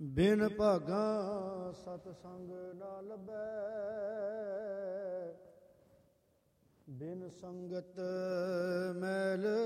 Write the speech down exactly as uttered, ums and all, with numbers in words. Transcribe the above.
ਬਿਨ ਭਾਗਾ ਸਤ ਸੰਗ ਨਾ ਲੱਭੈ, ਬਿਨ ਸੰਗਤ ਮੈਲ